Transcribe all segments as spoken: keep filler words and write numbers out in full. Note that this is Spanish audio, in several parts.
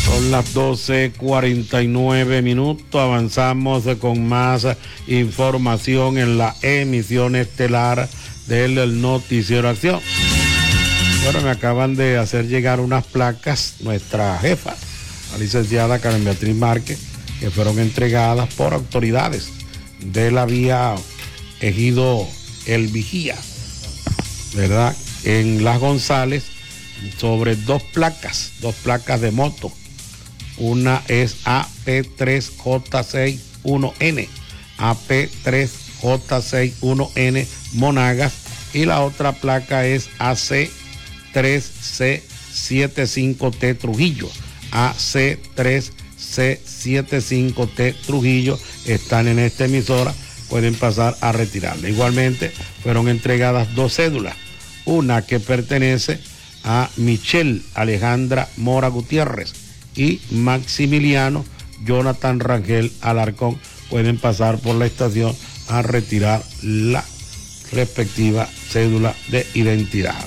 Son las doce cuarenta y nueve minutos, avanzamos con más información en la emisión estelar del Noticiero Acción. Bueno, me acaban de hacer llegar unas placas, nuestra jefa, la licenciada Karen Beatriz Márquez, que fueron entregadas por autoridades de la vía Ejido El Vigía, ¿verdad? En Las González, sobre dos placas, dos placas de moto. Una es A P tres J sesenta y uno N, A P tres J sesenta y uno N Monagas, y la otra placa es A C tres C setenta y cinco T Trujillo. A C tres C setenta y cinco T Trujillo están en esta emisora, pueden pasar a retirarla. Igualmente fueron entregadas dos cédulas, una que pertenece a Michelle Alejandra Mora Gutiérrez y Maximiliano Jonathan Rangel Alarcón. Pueden pasar por la estación a retirar la respectiva cédula de identidad.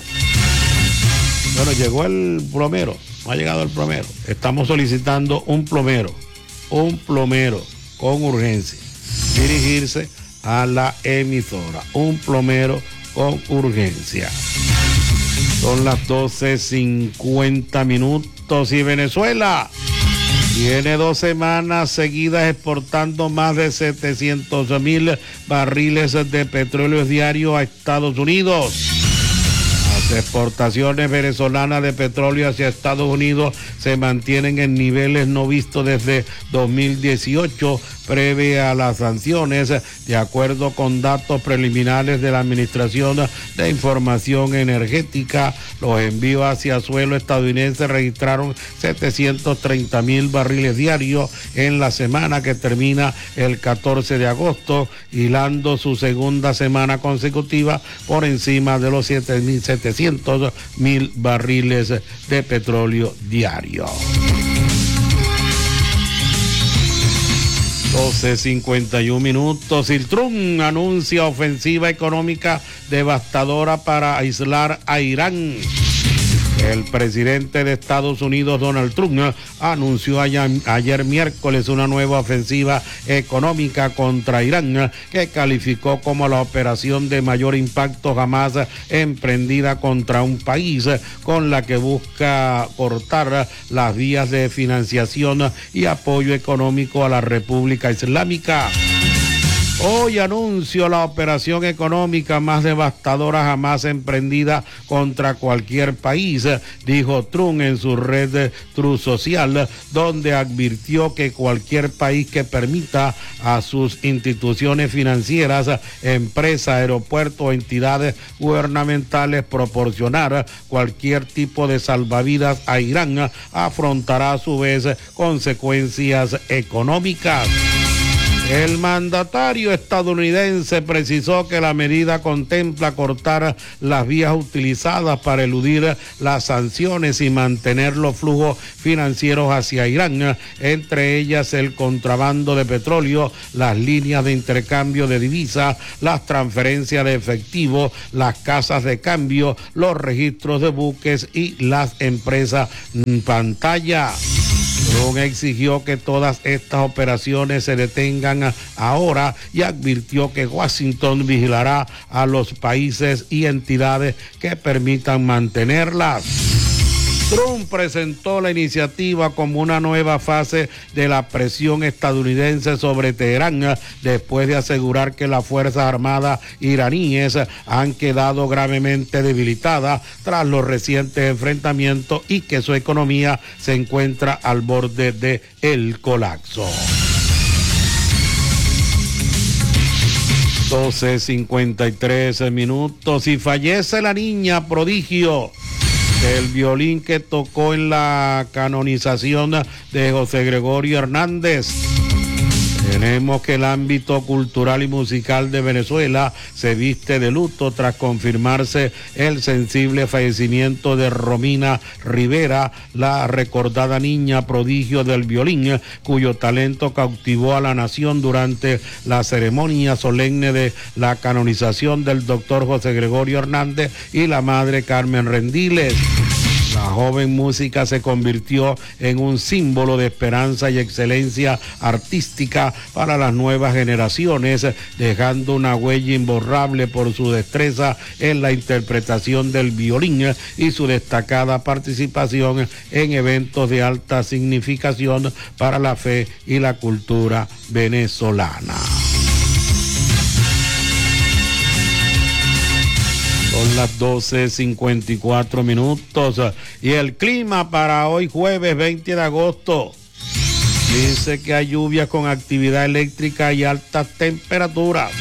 Bueno, llegó el plomero, no ha llegado el plomero. Estamos solicitando un plomero, un plomero con urgencia. Dirigirse a la emisora, un plomero con urgencia. Son las doce cincuenta minutos y Venezuela tiene dos semanas seguidas exportando más de setecientos mil barriles de petróleo diario a Estados Unidos. Las exportaciones venezolanas de petróleo hacia Estados Unidos se mantienen en niveles no vistos desde dos mil dieciocho, previo a las sanciones, de acuerdo con datos preliminares de la Administración de Información Energética. Los envíos hacia suelo estadounidense registraron setecientos treinta mil barriles diarios en la semana que termina el catorce de agosto, hilando su segunda semana consecutiva por encima de los siete mil setecientos mil barriles de petróleo diario. doce cincuenta y uno minutos. Trump anuncia ofensiva económica devastadora para aislar a Irán. El presidente de Estados Unidos, Donald Trump, anunció ayer, ayer miércoles una nueva ofensiva económica contra Irán, que calificó como la operación de mayor impacto jamás emprendida contra un país, con la que busca cortar las vías de financiación y apoyo económico a la República Islámica. Hoy anunció la operación económica más devastadora jamás emprendida contra cualquier país, dijo Trump en su red Truth Social, donde advirtió que cualquier país que permita a sus instituciones financieras, empresas, aeropuertos o entidades gubernamentales proporcionar cualquier tipo de salvavidas a Irán afrontará a su vez consecuencias económicas. El mandatario estadounidense precisó que la medida contempla cortar las vías utilizadas para eludir las sanciones y mantener los flujos financieros hacia Irán, entre ellas el contrabando de petróleo, las líneas de intercambio de divisas, las transferencias de efectivo, las casas de cambio, los registros de buques y las empresas pantalla. Trump exigió que todas estas operaciones se detengan ahora y advirtió que Washington vigilará a los países y entidades que permitan mantenerlas. Trump presentó la iniciativa como una nueva fase de la presión estadounidense sobre Teherán, después de asegurar que las Fuerzas Armadas iraníes han quedado gravemente debilitadas tras los recientes enfrentamientos y que su economía se encuentra al borde del colapso. doce cincuenta y tres minutos y fallece la niña prodigio del violín que tocó en la canonización de José Gregorio Hernández. Tenemos que el ámbito cultural y musical de Venezuela se viste de luto tras confirmarse el sensible fallecimiento de Romina Rivera, la recordada niña prodigio del violín, cuyo talento cautivó a la nación durante la ceremonia solemne de la canonización del doctor José Gregorio Hernández y la madre Carmen Rendiles. La joven música se convirtió en un símbolo de esperanza y excelencia artística para las nuevas generaciones, dejando una huella imborrable por su destreza en la interpretación del violín y su destacada participación en eventos de alta significación para la fe y la cultura venezolana. Son las doce cincuenta y cuatro minutos y el clima para hoy jueves veinte de agosto dice que hay lluvias con actividad eléctrica y altas temperaturas.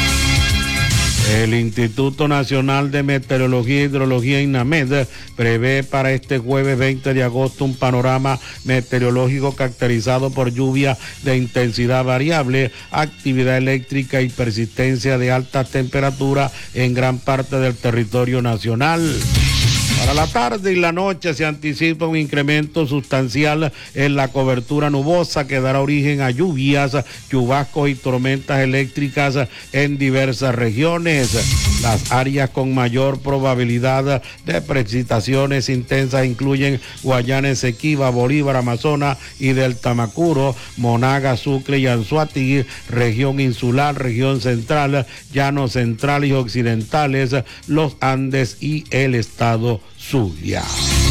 El Instituto Nacional de Meteorología e Hidrología INAMED prevé para este jueves veinte de agosto un panorama meteorológico caracterizado por lluvia de intensidad variable, actividad eléctrica y persistencia de altas temperaturas en gran parte del territorio nacional. Para la tarde y la noche se anticipa un incremento sustancial en la cobertura nubosa que dará origen a lluvias, chubascos y tormentas eléctricas en diversas regiones. Las áreas con mayor probabilidad de precipitaciones intensas incluyen Guayana Esequiba, Bolívar, Amazonas y del Tamacuro, Monaga, Sucre y Anzoátegui, región insular, región central, llanos centrales y occidentales, los Andes y el estado Zulia.